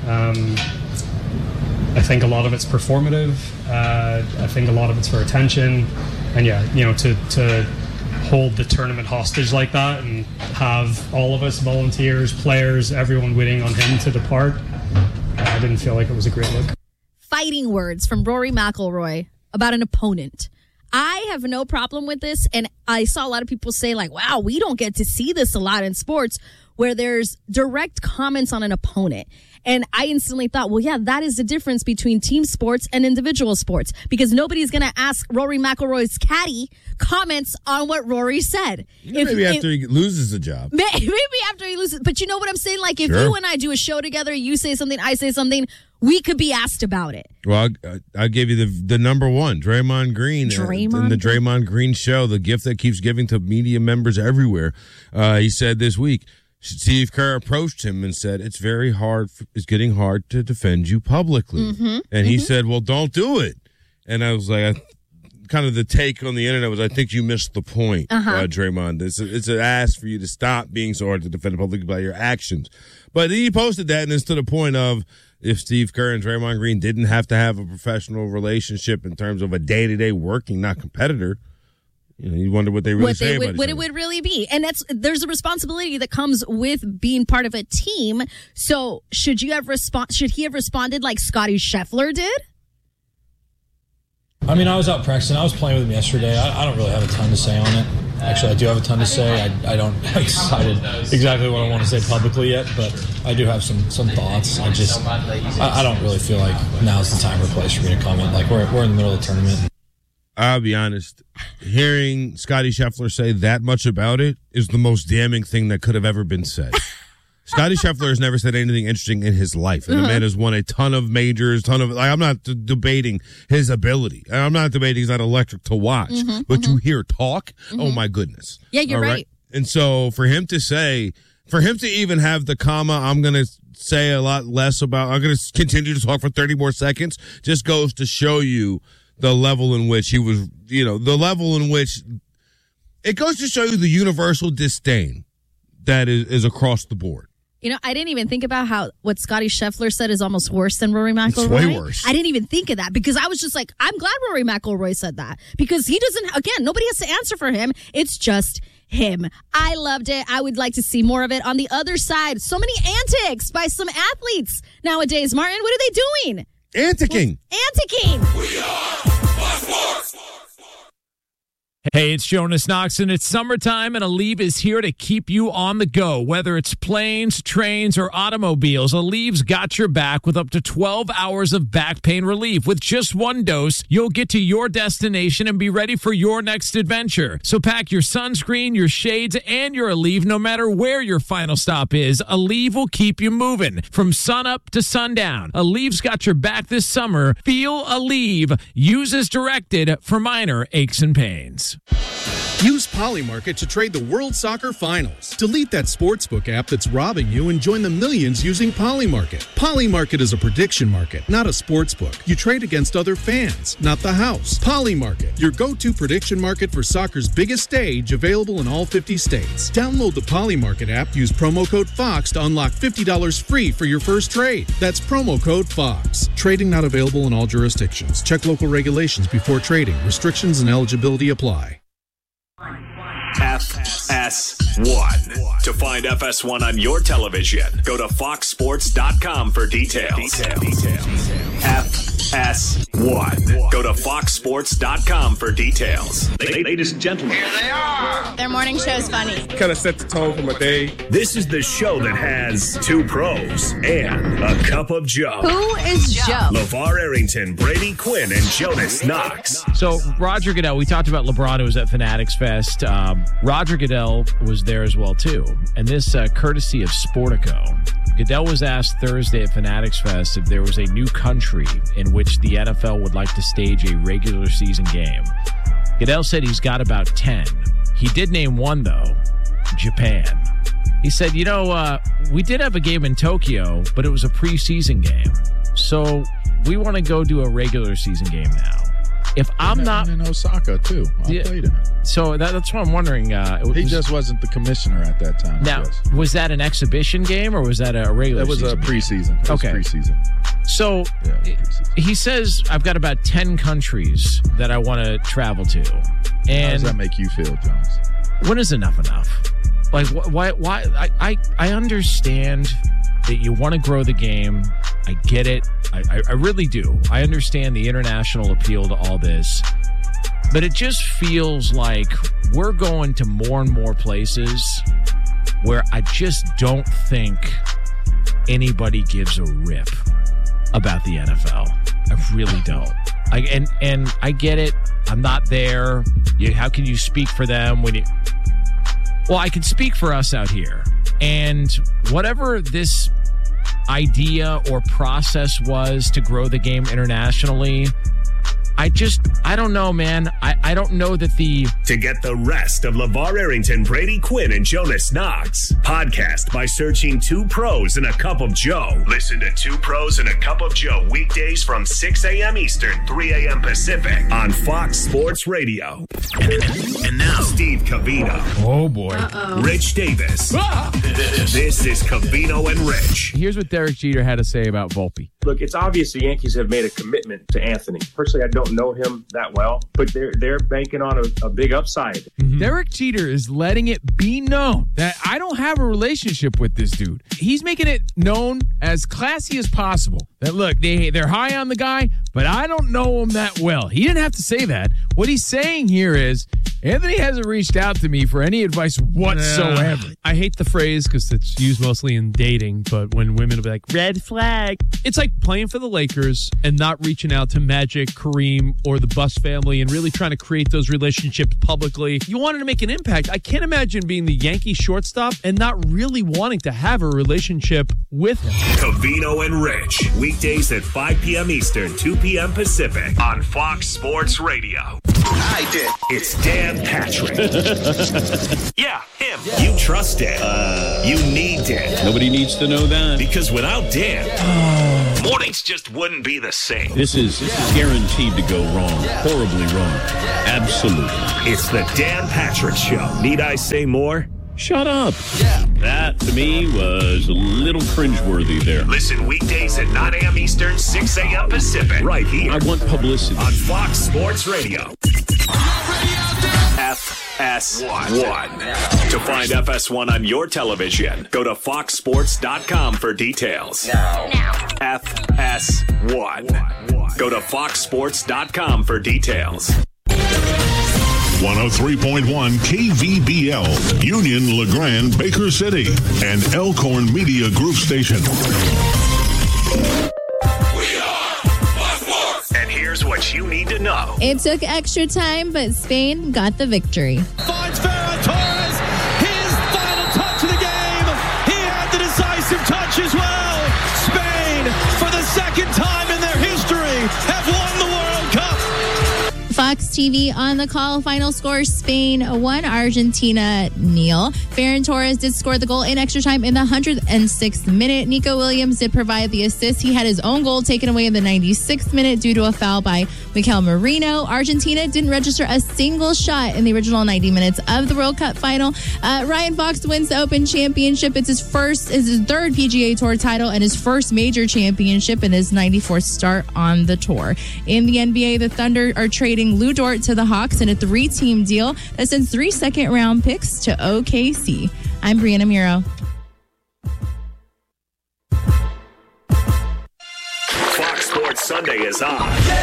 S14: I think a lot of it's performative. I think a lot of it's for attention. And to hold the tournament hostage like that and have all of us, volunteers, players, everyone waiting on him to depart, I didn't feel like it was a great look.
S2: Fighting words from Rory McIlroy about an opponent. I have no problem with this, and I saw a lot of people say, like, wow, we don't get to see this a lot in sports where there's direct comments on an opponent. And I instantly thought, well, yeah, that is the difference between team sports and individual sports, because nobody's going to ask Rory McIlroy's caddy comments on what Rory said.
S1: Maybe after he loses the job.
S2: Maybe after he loses. But you know what I'm saying? Like, if you and I do a show together, you say something, I say something, we could be asked about it.
S1: Well, I'll give you the number one, Draymond Green. In the Draymond Green show, the gift that keeps giving to media members everywhere. He said this week, Steve Kerr approached him and said, it's getting hard to defend you publicly. Mm-hmm. And he said, well, don't do it. And I was like, kind of the take on the internet was, I think you missed the point, Draymond. It's an ask for you to stop being so hard to defend publicly by your actions. But he posted that, and it's to the point of, if Steve Kerr and Draymond Green didn't have to have a professional relationship in terms of a day-to-day working, not competitor, you wonder what they really say about it.
S2: What it would really be. And there's a responsibility that comes with being part of a team. So should he have responded like Scotty Scheffler did?
S17: I mean, I was out practicing. I was playing with him yesterday. I don't really have a ton to say on it. Actually, I do have a ton to say. I don't have decided exactly what I want to say publicly yet, but I do have some thoughts. I don't really feel like now's the time or place for me to comment. Like, we're in the middle of the tournament.
S1: I'll be honest. Hearing Scotty Scheffler say that much about it is the most damning thing that could have ever been said. Scotty Scheffler has never said anything interesting in his life. And the man has won a ton of majors, I'm not debating his ability. I'm not debating he's not electric to watch. But to hear talk, oh my goodness.
S2: Yeah, you're right.
S1: And so for him to even have the comma, I'm going to say a lot less about, I'm going to continue to talk for 30 more seconds, just goes to show you the level in which he was, it goes to show you the universal disdain that is across the board.
S2: I didn't even think about what Scotty Scheffler said is almost worse than Rory McIlroy.
S1: It's way worse.
S2: I didn't even think of that because I was just like, I'm glad Rory McIlroy said that because he doesn't, again, nobody has to answer for him. It's just him. I loved it. I would like to see more of it. On the other side, so many antics by some athletes nowadays. Martin, what are they doing?
S1: Anticing.
S2: We
S3: are Fox Sports.
S5: Hey, it's Jonas Knox, and it's summertime, and Aleve is here to keep you on the go. Whether it's planes, trains, or automobiles, Aleve's got your back with up to 12 hours of back pain relief. With just one dose, you'll get to your destination and be ready for your next adventure. So pack your sunscreen, your shades, and your Aleve no matter where your final stop is. Aleve will keep you moving from sunup to sundown. Aleve's got your back this summer. Feel Aleve. Use as directed for minor aches and pains.
S6: Use Polymarket to trade the World Soccer Finals. Delete that sportsbook app that's robbing you and join the millions using Polymarket. Polymarket is a prediction market, not a sportsbook. You trade against other fans, not the house. Polymarket, your go-to prediction market for soccer's biggest stage, available in all 50 states. Download the Polymarket app, use promo code FOX to unlock $50 free for your first trade. That's promo code FOX. Trading not available in all jurisdictions. Check local regulations before trading. Restrictions and eligibility apply.
S3: FS1. To find FS1 on your television, go to foxsports.com for details. FS1. Go to foxsports.com for details. Ladies and gentlemen, here they are.
S4: Their morning show is funny.
S3: Kind of set the tone for my day. This is the show that has two pros and a cup of Joe.
S4: Who is Joe?
S3: LeVar Arrington, Brady Quinn, and Jonas Knox.
S5: So Roger Goodell, we talked about LeBron who was at Fanatics Fest. Roger Goodell was there as well, too. And this courtesy of Sportico. Goodell was asked Thursday at Fanatics Fest if there was a new country in which the NFL would like to stage a regular season game. Goodell said he's got about 10. He did name one, though, Japan. He said, we did have a game in Tokyo, but it was a preseason game. So we want to go do a regular season game now. If I'm not
S7: in Osaka too, I played in it.
S5: So that's what I'm wondering.
S7: He just wasn't the commissioner at that time.
S5: Now, was that an exhibition game or was that a regular?
S7: That was
S5: season
S7: a preseason.
S5: Okay,
S7: preseason.
S5: So he says I've got about 10 countries that I want to travel to. And
S7: how does that make you feel, Jones?
S5: When is enough? Like why? I understand that you want to grow the game. I get it. I really do. I understand the international appeal to all this. But it just feels like we're going to more and more places where I just don't think anybody gives a rip about the NFL. I really don't. And I get it. I'm not there. How can you speak for them when you... Well, I can speak for us out here. And whatever this idea or process was to grow the game internationally, I don't know, man. I don't know that
S3: To get the rest of LeVar Arrington, Brady Quinn, and Jonas Knox, podcast by searching Two Pros and a Cup of Joe. Listen to Two Pros and a Cup of Joe weekdays from 6 a.m. Eastern, 3 a.m. Pacific on Fox Sports Radio. And now, Steve Covino.
S5: Oh, boy.
S3: Rich Davis. This is Covino and Rich.
S5: Here's what Derek Jeter had to say about Volpe.
S8: Look, it's obvious the Yankees have made a commitment to Anthony. Personally, I don't know him that well, but they're banking on a big upside.
S5: Mm-hmm.
S18: Derek Jeter is letting it be known that I don't have a relationship with this dude. He's making it known as classy as possible that, look, they're high on the guy, but I don't know him that well. He didn't have to say that. What he's saying here is, Anthony hasn't reached out to me for any advice whatsoever.
S10: I hate the phrase because it's used mostly in dating, but when women will be like, red flag. It's like playing for the Lakers and not reaching out to Magic, Kareem, or the Buss family and really trying to create those relationships publicly. You wanted to make an impact. I can't imagine being the Yankee shortstop and not really wanting to have a relationship with him.
S3: Covino and Rich, weekdays at 5 p.m. Eastern, 2 p.m. Pacific on Fox Sports Radio. I did. It's Dan Patrick. Yeah, him. You trust Dan. You need Dan.
S15: Nobody needs to know that.
S3: Because without Dan, mornings just wouldn't be the same.
S15: This is guaranteed to go wrong. Horribly wrong. Absolutely.
S3: It's the Dan Patrick Show. Need I say more?
S15: Shut up. That, to me, was a little cringeworthy there.
S3: Listen weekdays at 9 a.m. Eastern, 6 a.m. Pacific. Right here.
S15: I want publicity.
S3: On Fox Sports Radio. FS1. To find FS1 on your television, go to foxsports.com for details. Now. FS1. Go to foxsports.com for details.
S13: 103.1 KVBL, Union, LeGrand, Baker City, and Elkhorn Media Group Station.
S3: And here's what you need to know.
S4: It took extra time, but Spain got the victory.
S19: Finds Ferran Torres, his final touch of the game. He had the decisive touch as well. Spain, for the second time in their history, have won the World Cup.
S4: Fox TV on the call. Final score, Spain 1, Argentina 0. Ferran Torres did score the goal in extra time in the 106th minute. Nico Williams did provide the assist. He had his own goal taken away in the 96th minute due to a foul by Mikel Merino. Argentina didn't register a single shot in the original 90 minutes of the World Cup final. Ryan Fox wins the Open Championship. It's his third PGA Tour title and his first major championship and his 94th start on the tour. In the NBA, the Thunder are trading Lou Dort to the Hawks in a 3-team deal that sends 3 second-round picks to OKC. I'm Brianna Muro.
S3: Fox Sports Sunday is on.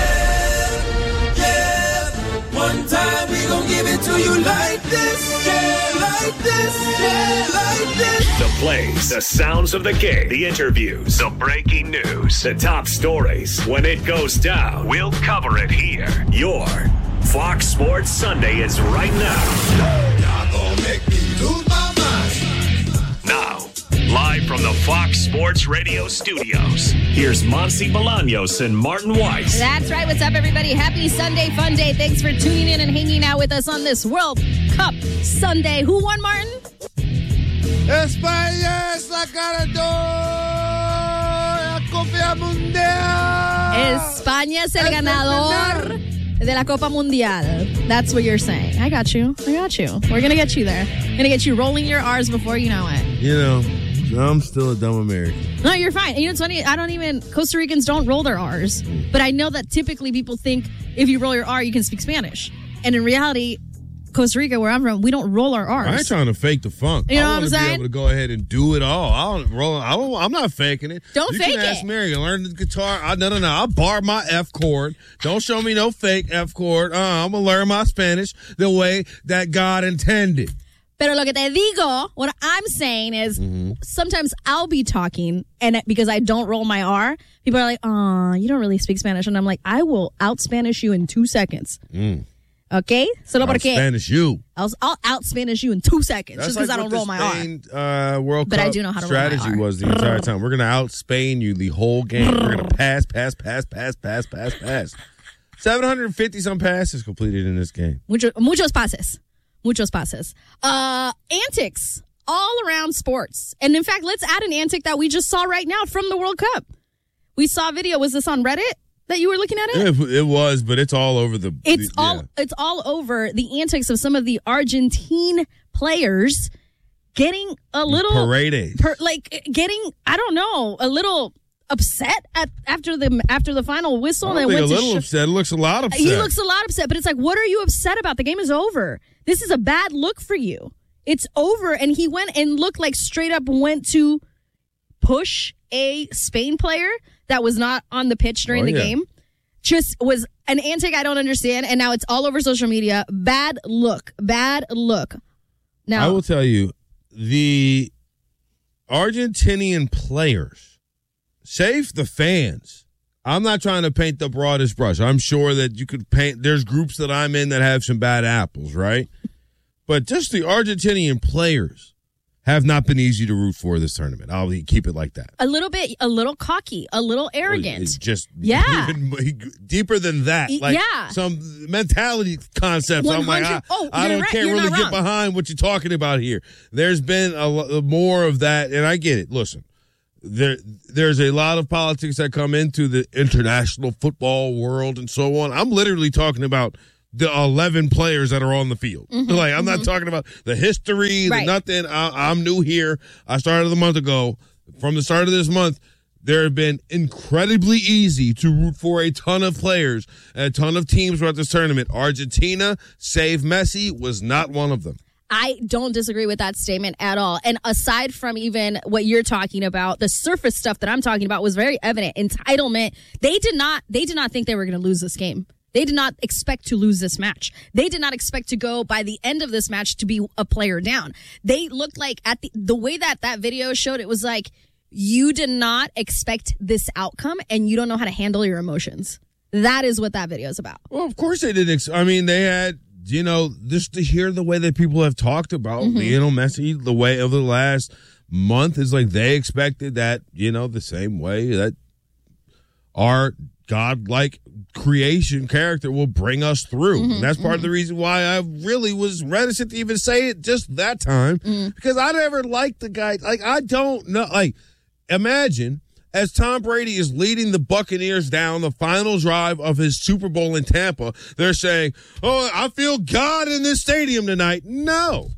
S19: Yeah. One time we gon' give it to you like this. Yeah, like this. Yeah, like this.
S3: The plays, the sounds of the game, the interviews, the breaking news, the top stories. When it goes down, we'll cover it here. Your Fox Sports Sunday is right now.
S19: Y'all gon' make me lose my mind.
S3: Now, live from the Fox Sports Radio studios, here's Monsi Bolaños and Martin Weiss.
S2: That's right. What's up, everybody? Happy Sunday, fun day. Thanks for tuning in and hanging out with us on this World Cup Sunday. Who won, Martin?
S1: España es la ganadora de la Copa Mundial.
S2: España es el ganador de la Copa Mundial. That's what you're saying. I got you. We're going to get you there. Going to get you rolling your R's before you know it.
S1: You know, I'm still a dumb American.
S2: No, you're fine. You know, it's funny. Costa Ricans don't roll their R's. But I know that typically people think if you roll your R, you can speak Spanish. And in reality, Costa Rica, where I'm from, we don't roll our R's.
S1: I ain't trying to fake the funk.
S2: You know what I'm
S1: saying? I want to be able to go ahead and do it all. I'm not faking it.
S2: Don't fake it.
S1: You can ask Mary and learn the guitar. No. I'll bar my F chord. Don't show me no fake F chord. I'm going to learn my Spanish the way that God intended.
S2: Pero lo que te digo, what I'm saying is sometimes I'll be talking and because I don't roll my R, people are like, you don't really speak Spanish. And I'm like, I will out-Spanish you in 2 seconds. Okay? Solo porque
S1: Spanish you.
S2: I'll out-Spanish you in 2 seconds.
S1: That's
S2: just because
S1: like
S2: I don't roll my
S1: Spain,
S2: R.
S1: World
S2: but
S1: Cup
S2: I do know how to roll my R.
S1: strategy was the entire time. We're going to out-Spain you the whole game. We're going to pass. 750-some passes completed in this game.
S2: Muchos pases. Antics all around sports. And in fact, let's add an antic that we just saw right now from the World Cup. We saw a video. Was this on Reddit that you were looking at it?
S1: It was, but it's all over
S2: It's all over the antics of some of the Argentine players getting a little
S1: paraded.
S2: I don't know, a little upset after the final whistle.
S1: I don't think a little upset. It looks a lot upset.
S2: He looks a lot upset, but it's like, what are you upset about? The game is over. This is a bad look for you. It's over, and he went and looked like straight up went to push a Spain player that was not on the pitch during the game. just was an antic I don't understand, and now it's all over social media. Bad look. Now,
S1: I will tell you, the Argentinian players, save the fans. I'm not trying to paint the broadest brush. I'm sure that you could paint. There's groups that I'm in that have some bad apples, right? But just the Argentinian players have not been easy to root for this tournament. I'll keep it like that.
S2: A little cocky, a little arrogant.
S1: It's just even deeper than that. Like some mentality concepts.
S2: 100.
S1: I'm like, I don't
S2: right.
S1: can't
S2: You're
S1: really
S2: not
S1: get
S2: wrong.
S1: behind what you're talking about here. There's been more of that, and I get it. Listen, there's a lot of politics that come into the international football world and so on. I'm literally talking about the 11 players that are on the field. Like, I'm not talking about the history, the nothing. I'm new here. I started a month ago. From the start of this month, there have been incredibly easy to root for a ton of players and a ton of teams throughout this tournament. Argentina, save Messi, was not one of them.
S2: I don't disagree with that statement at all. And aside from even what you're talking about, the surface stuff that I'm talking about was very evident. Entitlement. They did not think they were going to lose this game. They did not expect to lose this match. They did not expect to go by the end of this match to be a player down. They looked like at the way that video showed, it was like you did not expect this outcome and you don't know how to handle your emotions. That is what that video is about.
S1: Well, of course they didn't. They had, just to hear the way that people have talked about Lionel Messi, the way of the last month is like they expected that, the same way that our godlike creation character will bring us through. And that's part of the reason why I really was reticent to even say it just that time, because I never liked the guy. Like, I don't know. Like, imagine as Tom Brady is leading the Buccaneers down the final drive of his Super Bowl in Tampa, they're saying, "Oh, I feel God in this stadium tonight." No.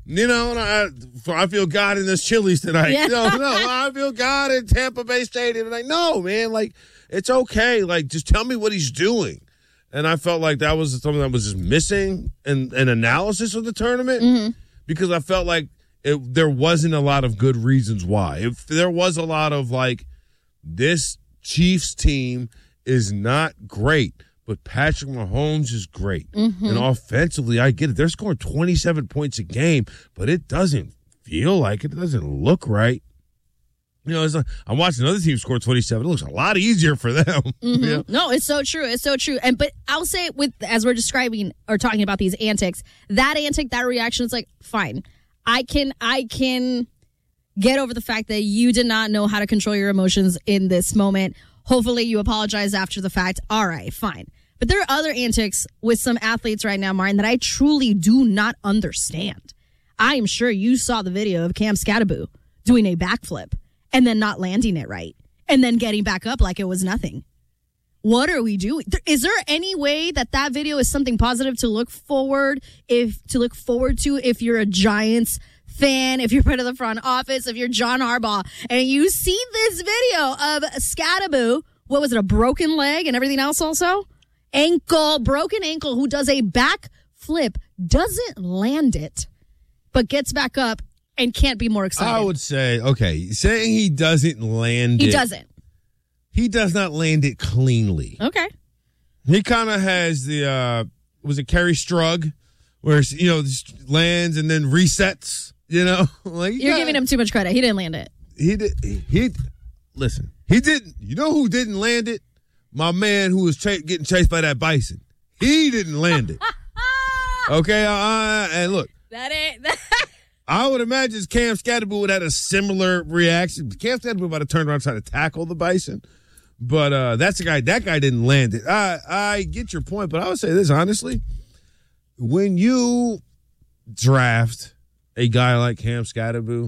S1: I feel God in this Chili's tonight.
S2: Yeah.
S1: No, I feel God in Tampa Bay Stadium tonight. No, man, like, it's okay. Like, just tell me what he's doing. And I felt like that was something that was just missing in an analysis of the tournament, because I felt like there wasn't a lot of good reasons why. If there was a lot of, like, this Chiefs team is not great, but Patrick Mahomes is great. And offensively, I get it. They're scoring 27 points a game, but it doesn't feel like it. It doesn't look right. It's like, I'm watching other teams score 27. It looks a lot easier for them.
S2: No, it's so true. It's so true. But I'll say as we're describing or talking about these antics, that reaction is like, fine. I can get over the fact that you did not know how to control your emotions in this moment. Hopefully you apologize after the fact. All right, fine. But there are other antics with some athletes right now, Martin, that I truly do not understand. I am sure you saw the video of Cam Skattebo doing a backflip and then not landing it right and then getting back up like it was nothing. What are we doing? Is there any way that video is something positive to look forward to if you're a Giants fan, if you're part of the front office, if you're John Harbaugh, and you see this video of Skattebo, what was it, a broken leg and everything else also? Broken ankle, who does a back flip, doesn't land it, but gets back up and can't be more excited.
S1: I would say, okay, saying he doesn't land it.
S2: He doesn't.
S1: He does not land it cleanly.
S2: Okay.
S1: He kind of has was it Kerry Strug, where, lands and then resets, like
S2: You're giving him too much credit. He didn't land it.
S1: Listen, he didn't. You know who didn't land it? My man who was getting chased by that bison. He didn't land it. Okay, and look.
S2: That ain't.
S1: I would imagine Cam Skattebo would have had a similar reaction. Cam Skattebo might have turned around trying to tackle the bison. But that's the guy. That guy didn't land it. I get your point, but I would say this, honestly. When you draft a guy like Cam Skattebo,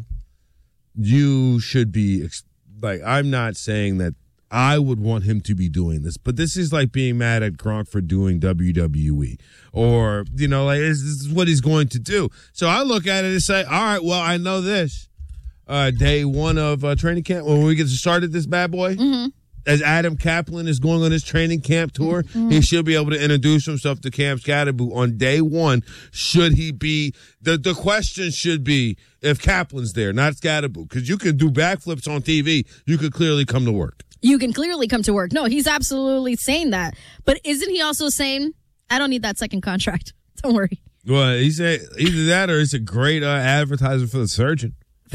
S1: you should be like, I'm not saying that I would want him to be doing this, but this is like being mad at Gronk for doing WWE, or, like, this is what he's going to do. So I look at it and say, all right, well, I know this. Day one of training camp, when we get started this bad boy, as Adam Kaplan is going on his training camp tour, he should be able to introduce himself to Cam Skattebo on day one. Should he be, the question should be if Kaplan's there, not Skattebo, because you can do backflips on TV. You could clearly come to work.
S2: You can clearly come to work. No, he's absolutely saying that. But isn't he also saying, I don't need that second contract? Don't worry.
S1: Well, he said either that or it's a great advertisement for the surgeon.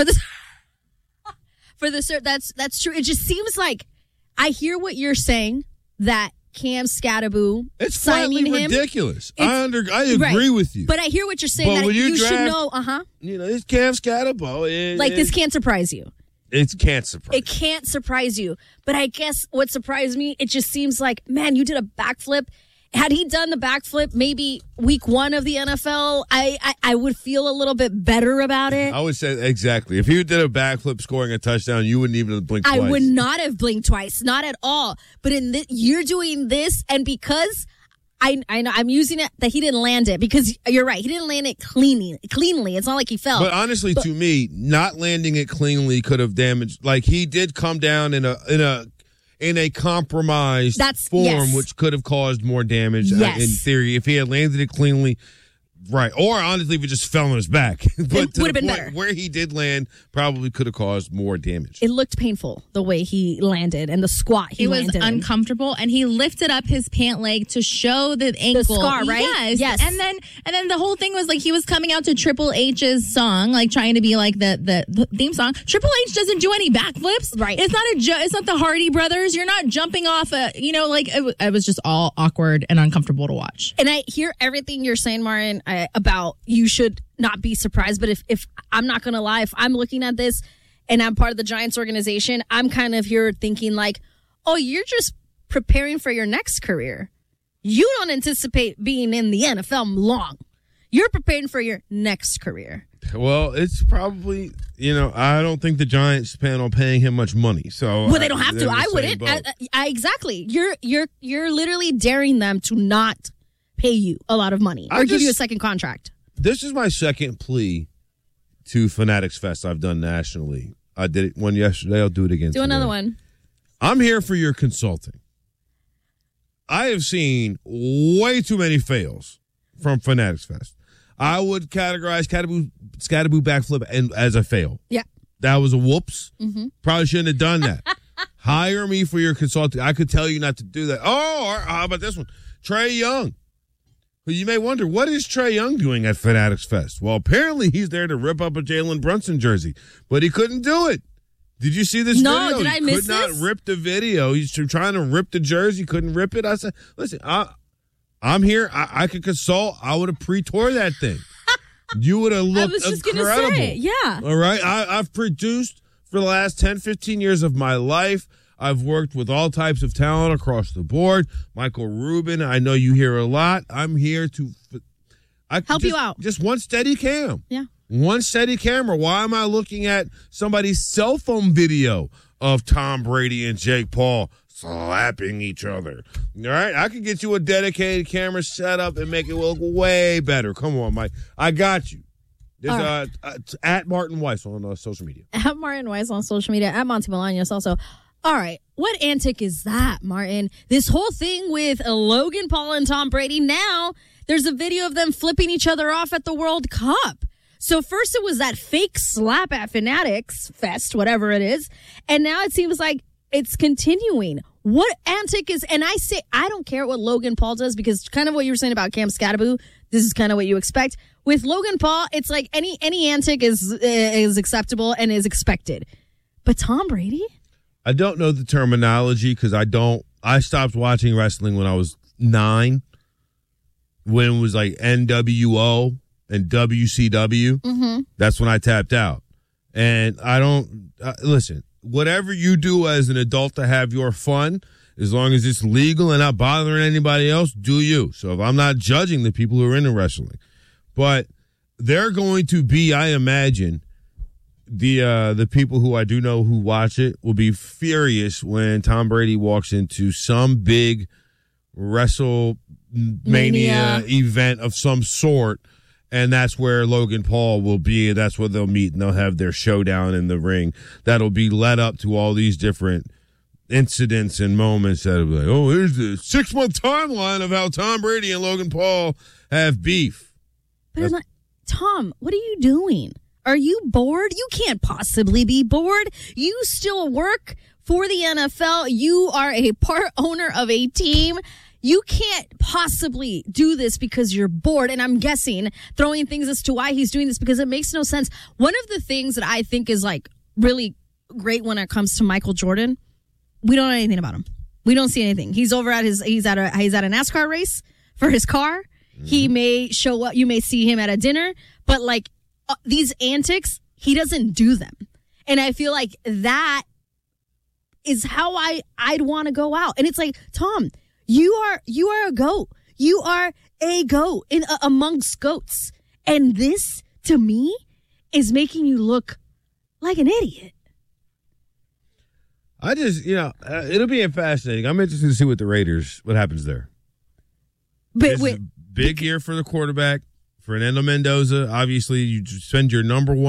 S2: That's true. It just seems like I hear what you're saying, that Cam Skattebo signing him.
S1: It's ridiculous. I agree with you.
S2: But I hear what you're saying, that you should know.
S1: It's Cam Skattebo.
S2: This can't surprise you.
S1: It can't surprise.
S2: It can't surprise you. But I guess what surprised me, it just seems like, man, you did a backflip. Had he done the backflip maybe week 1 of the NFL, I would feel a little bit better about it.
S1: I would say exactly. If he did a backflip scoring a touchdown, you wouldn't even blink twice.
S2: I would not have blinked twice. Not at all. But you're doing this, and because I know I'm using it that he didn't land it, because you're right, he didn't land it cleanly. It's not like he fell.
S1: But honestly, to me, not landing it cleanly could have damaged. Like, he did come down in a compromised form, which could have caused more damage. In theory, if he had landed it cleanly. Right. Or honestly, if it just fell on his back. But
S2: it would have been better.
S1: Where he did land probably could have caused more damage.
S2: It looked painful the way he landed, and the squat he landed.
S4: It was uncomfortable, and he lifted up his pant leg to show the ankle.
S2: The scar, right?
S4: Yes. And then the whole thing was like he was coming out to Triple H's song, like trying to be like the theme song. Triple H doesn't do any backflips.
S2: Right.
S4: It's not the Hardy Brothers. You're not jumping off it was just all awkward and uncomfortable to watch.
S2: And I hear everything you're saying, Martin, about you should not be surprised. But if I'm not going to lie, if I'm looking at this and I'm part of the Giants organization, I'm kind of here thinking like, oh, you're just preparing for your next career. You don't anticipate being in the NFL long. You're preparing for your next career.
S1: Well, it's probably, I don't think the Giants plan on paying him much money. So
S2: they don't have to. I wouldn't. Exactly. You're literally daring them to not pay you a lot of money or give you a second contract.
S1: This is my second plea to Fanatics Fest I've done nationally. I did one yesterday. I'll do it again.
S2: Do another one.
S1: I'm here for your consulting. I have seen way too many fails from Fanatics Fest. I would categorize Skattebo backflip as a fail.
S2: Yeah.
S1: That was a whoops.
S2: Mm-hmm.
S1: Probably shouldn't have done that. Hire me for your consulting. I could tell you not to do that. Oh, how about this one? Trae Young. Well, you may wonder, what is Trae Young doing at Fanatics Fest? Well, apparently he's there to rip up a Jalen Brunson jersey, but he couldn't do it. Did you see this video?
S2: No, did I miss this?
S1: He could not rip the video. He's trying to rip the jersey, couldn't rip it. I said, listen, I'm here. I could consult. I would have pre-tore that thing. You would have looked incredible. I was just going to say,
S2: yeah.
S1: All right? I've produced for the last 10, 15 years of my life. I've worked with all types of talent across the board. Michael Rubin, I know you hear a lot. I'm here to
S2: help you out.
S1: Just one steady cam.
S2: Yeah.
S1: One steady camera. Why am I looking at somebody's cell phone video of Tom Brady and Jake Paul slapping each other? All right? I could get you a dedicated camera set up and make it look way better. Come on, Mike. I got you. There's at Martin Weiss on social media.
S2: At Martin Weiss on social media. At Monty Bolaños also. All right, what antic is that, Martin? This whole thing with Logan Paul and Tom Brady, now there's a video of them flipping each other off at the World Cup. So first it was that fake slap at Fanatics Fest, whatever it is, and now it seems like it's continuing. What antic is, and I say, I don't care what Logan Paul does, because kind of what you were saying about Cam Skattebo, this is kind of what you expect. With Logan Paul, it's like any antic is acceptable and is expected. But Tom Brady?
S1: I don't know the terminology because I stopped watching wrestling when I was 9, when it was like NWO and WCW.
S2: Mm-hmm.
S1: That's when I tapped out. And I don't, listen, whatever you do as an adult to have your fun, as long as it's legal and not bothering anybody else, do you. So if I'm not judging the people who are into wrestling, but they're going to be, I imagine, the people who I do know who watch it will be furious when Tom Brady walks into some big WrestleMania event of some sort, and that's where Logan Paul will be, and that's where they'll meet, and they'll have their showdown in the ring. That'll be led up to all these different incidents and moments that will be like, oh, here's the 6-month timeline of how Tom Brady and Logan Paul have beef.
S2: But Tom, what are you doing? Are you bored? You can't possibly be bored. You still work for the NFL. You are a part owner of a team. You can't possibly do this because you're bored. And I'm guessing throwing things as to why he's doing this because it makes no sense. One of the things that I think is like really great when it comes to Michael Jordan, we don't know anything about him. We don't see anything. He's over at he's at a NASCAR race for his car. Mm-hmm. He may show up. You may see him at a dinner, but like these antics, he doesn't do them. And I feel like that is how I'd want to go out. And it's like, Tom, you are a goat. You are a goat amongst goats. And this, to me, is making you look like an idiot.
S1: I just, it'll be fascinating. I'm interested to see what happens there.
S2: But
S1: big year for the quarterback. Fernando Mendoza, obviously, you spend your number one.